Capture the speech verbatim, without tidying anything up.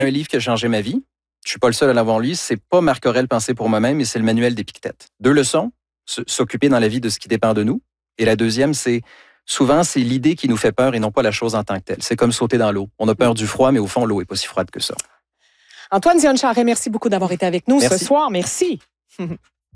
un livre qui a changé ma vie. Je suis pas le seul à l'avoir lu. C'est pas Marc Aurèle, Penser pour moi-même, mais c'est le manuel d'Épictète. Deux leçons. S'occuper dans la vie de ce qui dépend de nous. Et la deuxième, c'est souvent, c'est l'idée qui nous fait peur et non pas la chose en tant que telle. C'est comme sauter dans l'eau. On a peur du froid, mais au fond, l'eau est pas si froide que ça. Antoine Dionne-Charest, merci beaucoup d'avoir été avec nous merci. ce soir. Merci.